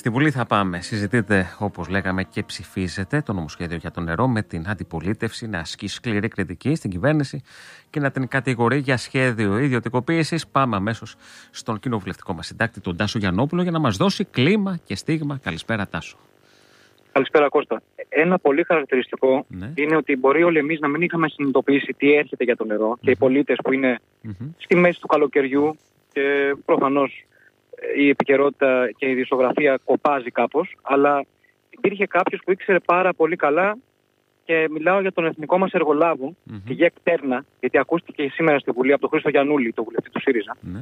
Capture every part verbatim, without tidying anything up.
Στη Βουλή θα πάμε. Συζητείτε, όπως λέγαμε, και ψηφίζετε το νομοσχέδιο για το νερό με την αντιπολίτευση να ασκεί σκληρή κριτική στην κυβέρνηση και να την κατηγορεί για σχέδιο ιδιωτικοποίησης. Πάμε αμέσως στον κοινοβουλευτικό μας συντάκτη, τον Τάσο Γιαννόπουλο, για να μας δώσει κλίμα και στίγμα. Καλησπέρα, Τάσο. Καλησπέρα, Κώστα. Ένα πολύ χαρακτηριστικό ναι. είναι ότι μπορεί όλοι εμείς να μην είχαμε συνειδητοποιήσει τι έρχεται για το νερό mm-hmm. και οι πολίτες που είναι mm-hmm. στη μέση του καλοκαιριού και προφανώς η επικαιρότητα και η ειδησιογραφία κοπάζει κάπως, αλλά υπήρχε κάποιος που ήξερε πάρα πολύ καλά και μιλάω για τον εθνικό μας εργολάβο, mm-hmm. τη ΓΕΚ Τέρνα, γιατί ακούστηκε σήμερα στη Βουλή από τον Χρήστο Γιαννούλη, τον βουλευτή του ΣΥΡΙΖΑ, mm-hmm.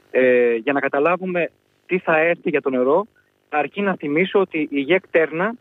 ε, για να καταλάβουμε τι θα έρθει για το νερό, αρκεί να θυμίσω ότι η ΓΕΚ Τέρνα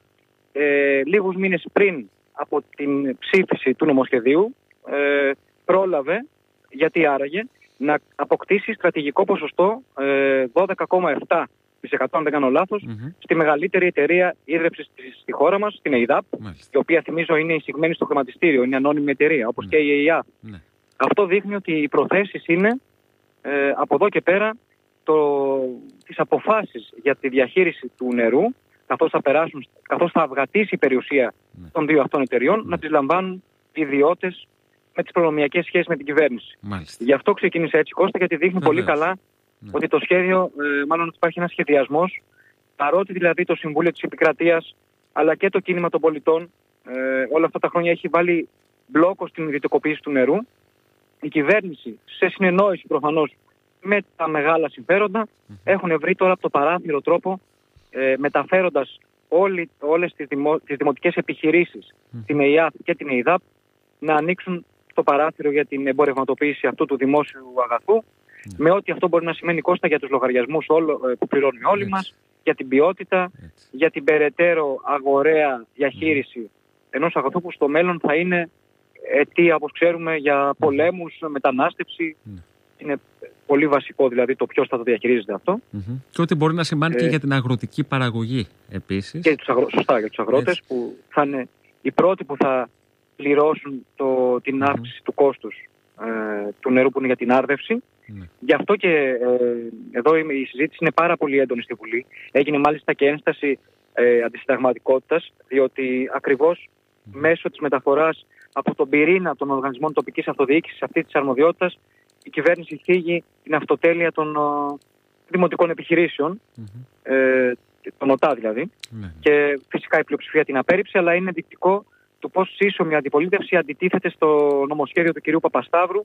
ε, λίγους μήνες πριν από την ψήφιση του νομοσχεδίου ε, πρόλαβε, γιατί άραγε, να αποκτήσει στρατηγικό ποσοστό ε, δώδεκα κόμμα επτά τοις εκατό, αν δεν κάνω λάθος, mm-hmm. στη μεγαλύτερη εταιρεία ίδρυυσης στη χώρα μας, την ΕΙΔΑΠ, mm-hmm. η οποία θυμίζω είναι εισηγμένη στο χρηματιστήριο, είναι ανώνυμη εταιρεία, όπως mm-hmm. και η ΕΙΑ. Mm-hmm. Αυτό δείχνει ότι οι προθέσεις είναι ε, από εδώ και πέρα το, τις αποφάσεις για τη διαχείριση του νερού, καθώς θα, περάσουν, καθώς θα αυγατήσει η περιουσία mm-hmm. των δύο αυτών εταιριών, mm-hmm. να τις λαμβάνουν οι ιδιώτες με τις προνομιακές σχέσεις με την κυβέρνηση. Μάλιστα. Γι' αυτό ξεκίνησε έτσι, Κώστα, γιατί δείχνει Βεβαίως. πολύ καλά ναι. ότι το σχέδιο, ε, μάλλον ότι υπάρχει ένας σχεδιασμός, παρότι δηλαδή το Συμβούλιο της Επικρατείας αλλά και το κίνημα των πολιτών ε, όλα αυτά τα χρόνια έχει βάλει μπλόκο στην ιδιωτικοποίηση του νερού. Η κυβέρνηση, σε συνεννόηση προφανώς με τα μεγάλα συμφέροντα, mm-hmm. έχουν βρει τώρα από το παράθυρο τρόπο, ε, μεταφέροντας όλη, όλες τις, δημο, τις δημοτικές επιχειρήσεις, mm-hmm. την ΕΙΑ και την ΕΙΔΑΠ, να ανοίξουν το παράθυρο για την εμπορευματοποίηση αυτού του δημόσιου αγαθού, mm. με ό,τι αυτό μπορεί να σημαίνει, Κώστα, για τους λογαριασμούς όλο, που πληρώνουμε όλοι Έτσι. μας, για την ποιότητα, Έτσι. για την περαιτέρω αγοραία διαχείριση mm. ενός αγαθού που στο μέλλον θα είναι αιτία, όπως ξέρουμε, για πολέμους, mm. μετανάστευση. Mm. Είναι πολύ βασικό δηλαδή το ποιος θα το διαχειρίζεται αυτό. Mm-hmm. Και ότι μπορεί να σημαίνει ε, και για την αγροτική παραγωγή επίσης. Και τους αγρο... Σωστά, για τους αγρότες Έτσι. που θα είναι οι πρώτοι που θα πληρώσουν το, την αύξηση mm-hmm. του κόστους ε, του νερού που είναι για την άρδευση. Mm-hmm. Γι' αυτό και ε, εδώ η συζήτηση είναι πάρα πολύ έντονη στη Βουλή. Έγινε μάλιστα και ένσταση ε, αντισυνταγματικότητας, διότι ακριβώς mm-hmm. μέσω της μεταφοράς από τον πυρήνα των οργανισμών τοπικής αυτοδιοίκησης αυτή της αρμοδιότητας, η κυβέρνηση θίγει την αυτοτέλεια των ο, δημοτικών επιχειρήσεων, mm-hmm. ε, των ΟΤΑ δηλαδή, mm-hmm. και φυσικά η πλειοψηφία την απέρριψε, αλλά είναι ενδεικτικό του πώς σύσσωμη αντιπολίτευση αντιτίθεται στο νομοσχέδιο του κυρίου Παπασταύρου,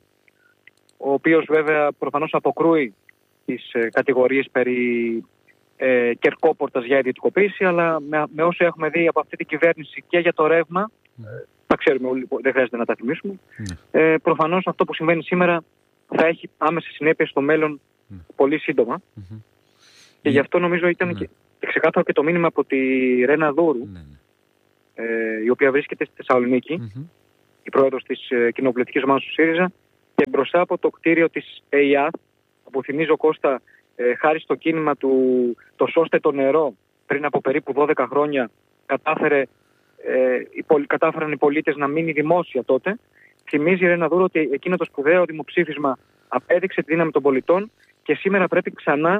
ο οποίος βέβαια προφανώς αποκρούει τις ε, κατηγορίες περί ε, κερκόπορτας για ιδιωτικοποίηση, αλλά με, με όσο έχουμε δει από αυτή την κυβέρνηση και για το ρεύμα, mm. ε, τα ξέρουμε όλοι, δεν χρειάζεται να τα θυμίσουμε, mm. ε, προφανώς αυτό που συμβαίνει σήμερα θα έχει άμεσες συνέπειες στο μέλλον mm. πολύ σύντομα. Mm-hmm. Και mm. γι' αυτό νομίζω ήταν mm. και, και ξεκάθαρο και το μήνυμα από τη Ρένα Δούρου, mm. Ε, η οποία βρίσκεται στη Θεσσαλονίκη, mm-hmm. η πρόεδρος της ε, κοινοβουλευτικής ομάδας του ΣΥΡΙΖΑ, και μπροστά από το κτίριο της ΕΙΑ, που θυμίζω, Κώστα, ε, χάρη στο κίνημα του το σώστε το νερό πριν από περίπου δώδεκα χρόνια, κατάφερε, ε, οι, πολ, κατάφεραν οι πολίτες να μείνει δημόσια τότε. Θυμίζει η Ρένα Δούρο ότι εκείνο το σπουδαίο δημοψήφισμα απέδειξε τη δύναμη των πολιτών και σήμερα πρέπει ξανά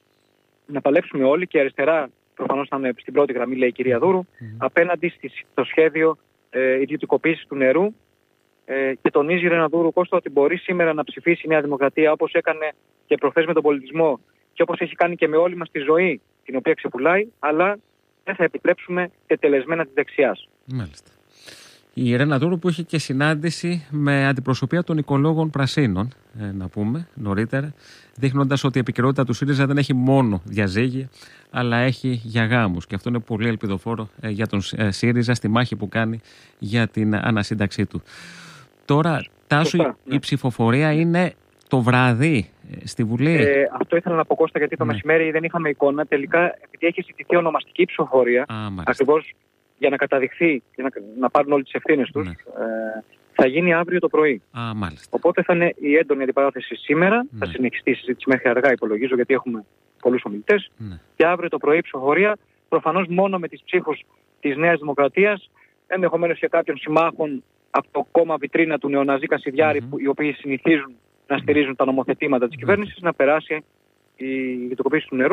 να παλέψουμε όλοι, και αριστερά προφανώς θα είναι στην πρώτη γραμμή, λέει η κυρία Δούρου, mm-hmm. απέναντι στο σχέδιο ε, ιδιωτικοποίησης του νερού, ε, και τονίζει η Ρένα Δούρου, Κώστα, ότι μπορεί σήμερα να ψηφίσει η Νέα Δημοκρατία όπως έκανε και προχθές με τον πολιτισμό και όπως έχει κάνει και με όλη μας τη ζωή, την οποία ξεπουλάει, αλλά δεν θα επιτρέψουμε τετελεσμένα της δεξιάς. Μάλιστα. Η Ρένα Δούρου που είχε και συνάντηση με αντιπροσωπεία των οικολόγων Πρασίνων, ε, να πούμε νωρίτερα, δείχνοντας ότι η επικαιρότητα του ΣΥΡΙΖΑ δεν έχει μόνο διαζύγια, αλλά έχει για γάμους. Και αυτό είναι πολύ ελπιδοφόρο ε, για τον ε, ΣΥΡΙΖΑ στη μάχη που κάνει για την ανασύνταξή του. Τώρα, Τάσο, η, η ψηφοφορία είναι το βράδυ ε, στη Βουλή. Ε, αυτό ήθελα να πω, Κώστα, γιατί το ναι. μεσημέρι δεν είχαμε εικόνα. Τελικά, επειδή έχει ζητηθεί ονομαστική ψηφοφορία, ακριβώς για να καταδειχθεί και να, να πάρουν όλες τις ευθύνες τους, ναι. ε, θα γίνει αύριο το πρωί. Α, Οπότε θα είναι η έντονη αντιπαράθεση σήμερα, ναι. θα συνεχιστεί η συζήτηση μέχρι αργά, υπολογίζω, γιατί έχουμε πολλούς ομιλητές, ναι. και αύριο το πρωί ψηφοφορία, προφανώς μόνο με τις ψήφους της Νέας Δημοκρατίας, ενδεχομένως και κάποιων συμμάχων από το κόμμα βιτρίνα του νεοναζί Κασιδιάρη, mm-hmm. που, οι οποίοι συνηθίζουν να στηρίζουν τα νομοθετήματα της mm-hmm. κυβέρνησης, να περάσει η ιδιωτικοποίηση του νερού.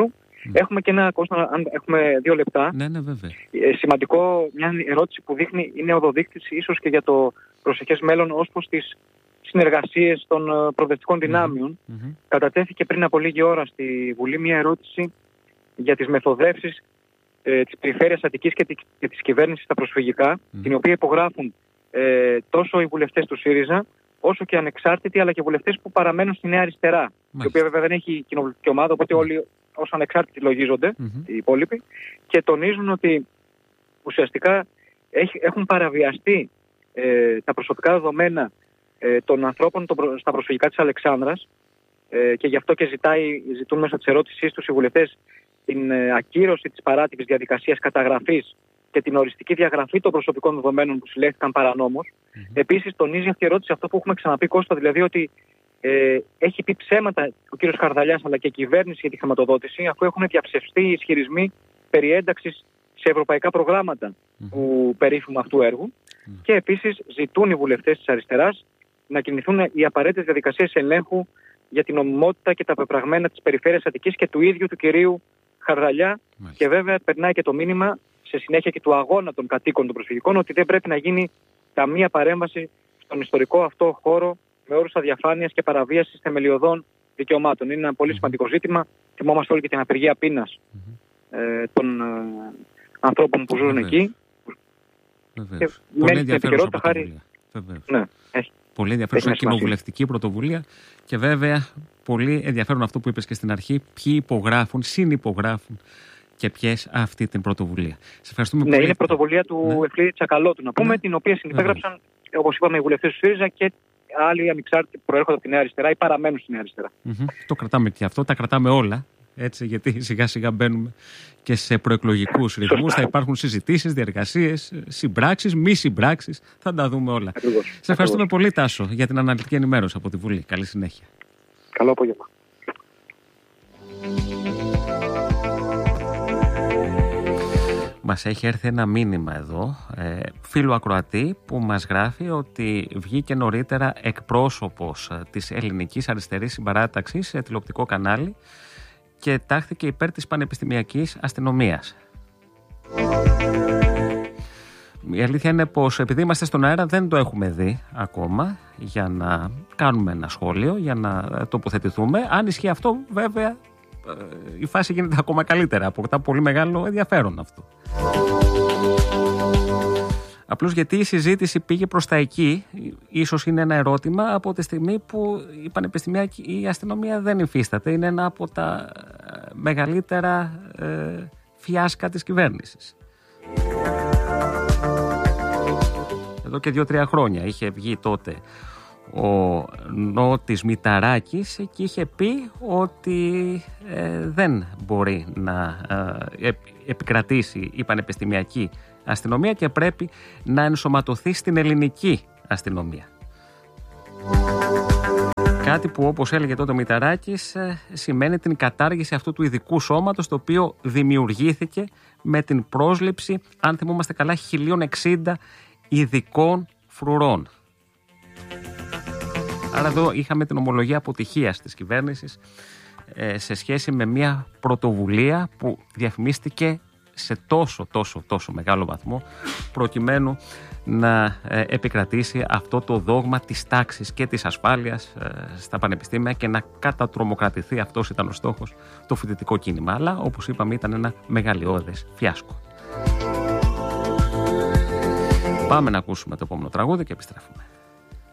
Mm. Έχουμε και ένα, Κώστα, αν έχουμε δύο λεπτά. Ναι, ναι, βέβαια. Ε, σημαντικό, μια ερώτηση που δείχνει, είναι οδοδείκτης ίσως και για το προσεχές μέλλον ως προς τις συνεργασίες των προοδευτικών δυνάμεων. Mm-hmm. Κατατέθηκε πριν από λίγη ώρα στη Βουλή μια ερώτηση για τις μεθοδεύσεις ε, της Περιφέρειας Αττικής και, τη, και της κυβέρνησης στα προσφυγικά, mm. την οποία υπογράφουν ε, τόσο οι βουλευτές του ΣΥΡΙΖΑ, όσο και ανεξάρτητοι, αλλά και βουλευτές που παραμένουν στη Νέα Αριστερά, mm. η οποία βέβαια δεν έχει κοινοβουλευτική ομάδα, οπότε όλοι ως ανεξάρτητοι λογίζονται, mm-hmm. οι υπόλοιποι, και τονίζουν ότι ουσιαστικά έχει, έχουν παραβιαστεί ε, τα προσωπικά δεδομένα ε, των ανθρώπων το, στα προσφυγικά της Αλεξάνδρας, ε, και γι' αυτό και ζητάει, ζητούν μέσω της ερώτησής τους οι βουλευτές την ε, ακύρωση της παράτυπης διαδικασίας καταγραφής και την οριστική διαγραφή των προσωπικών δεδομένων που συλλέχθηκαν παρανόμως. Mm-hmm. Επίσης, τονίζει αυτή η ερώτηση αυτό που έχουμε ξαναπεί, Κώστα, δηλαδή ότι ε, έχει πει ψέματα ο κ. Χαρδαλιάς αλλά και η κυβέρνηση για τη χρηματοδότηση, αφού έχουν διαψευστεί οι ισχυρισμοί περί ένταξης σε ευρωπαϊκά προγράμματα mm-hmm. του περίφημου αυτού έργου. Mm-hmm. Και επίσης, ζητούν οι βουλευτές της αριστεράς να κινηθούν οι απαραίτητες διαδικασίες ελέγχου για την νομιμότητα και τα πεπραγμένα της Περιφέρειας Αττικής και του ίδιου του κυρίου Χαρδαλιά. Mm-hmm. Και βέβαια, περνάει και το μήνυμα, σε συνέχεια και του αγώνα των κατοίκων των προσφυγικών, ότι δεν πρέπει να γίνει καμία παρέμβαση στον ιστορικό αυτό χώρο με όρους αδιαφάνειας και παραβίασης θεμελιωδών δικαιωμάτων. Είναι ένα πολύ mm-hmm. σημαντικό ζήτημα. Θυμόμαστε όλοι και την απεργία πείνας mm-hmm. ε, των ε, ανθρώπων που ζουν Βεβαίως. εκεί. Και πολύ ενδιαφέρουσα πρωτοβουλία. Ναι, έχει. Πολύ ενδιαφέρουσα κοινοβουλευτική πρωτοβουλία και βέβαια πολύ ενδιαφέρον αυτό που είπες και στην αρχή, ποιοι υπογράφουν, συνυπογράφουν και ποιες αυτή την πρωτοβουλία. Σε ευχαριστούμε ναι, πολύ. Είναι πρωτοβουλία του ναι. Ευκλήδη Τσακαλώτου, να πούμε, ναι. την οποία συνυπέγραψαν, όπως είπαμε, οι βουλευτές του ΣΥΡΙΖΑ και άλλοι ανεξάρτητοι που προέρχονται από τη Νέα Αριστερά ή παραμένουν στη Νέα Αριστερά. Mm-hmm. Το κρατάμε και αυτό, τα κρατάμε όλα. Έτσι, γιατί σιγά σιγά μπαίνουμε και σε προεκλογικούς ρυθμούς. Θα υπάρχουν συζητήσεις, διεργασίες, συμπράξεις, μη συμπράξεις. Θα τα δούμε όλα. Ακριβώς. Σε ευχαριστούμε Ακριβώς. πολύ, Τάσο, για την αναλυτική ενημέρωση από τη Βουλή. Καλή συνέχεια. Καλό απόγευμα. Μας έχει έρθει ένα μήνυμα εδώ, ε, φίλου ακροατή, που μας γράφει ότι βγήκε νωρίτερα εκπρόσωπος της Ελληνικής Αριστερής Συμπαράταξης σε τηλεοπτικό κανάλι και τάχθηκε υπέρ της πανεπιστημιακής αστυνομίας. Η αλήθεια είναι πως επειδή είμαστε στον αέρα δεν το έχουμε δει ακόμα για να κάνουμε ένα σχόλιο, για να τοποθετηθούμε. Αν ισχύει αυτό, βέβαια, η φάση γίνεται ακόμα καλύτερα. Αποκτά πολύ μεγάλο ενδιαφέρον αυτό. Απλώς γιατί η συζήτηση πήγε προς τα εκεί, ίσως είναι ένα ερώτημα από τη στιγμή που η πανεπιστημιακή η αστυνομία δεν υφίσταται. Είναι ένα από τα μεγαλύτερα ε, φιάσκα της κυβέρνησης. Εδώ και δύο-τρία χρόνια είχε βγει τότε ο Νότης Μηταράκης και είχε πει ότι ε, δεν μπορεί να ε, επικρατήσει η πανεπιστημιακή αστυνομία και πρέπει να ενσωματωθεί στην ελληνική αστυνομία. Κάτι που, όπως έλεγε τότε ο Μηταράκης, ε, σημαίνει την κατάργηση αυτού του ειδικού σώματος, το οποίο δημιουργήθηκε με την πρόσληψη, αν θυμόμαστε καλά, χίλια εξήντα ειδικών φρουρών. Άρα εδώ είχαμε την ομολογία αποτυχίας της κυβέρνησης ε, σε σχέση με μια πρωτοβουλία που διαφημίστηκε σε τόσο τόσο τόσο μεγάλο βαθμό προκειμένου να ε, επικρατήσει αυτό το δόγμα της τάξης και της ασφάλειας ε, στα πανεπιστήμια και να κατατρομοκρατηθεί, αυτός ήταν ο στόχος, το φοιτητικό κίνημα. Αλλά όπως είπαμε ήταν ένα μεγαλειώδες φιάσκο. Πάμε να ακούσουμε το επόμενο τραγούδι και επιστρέφουμε.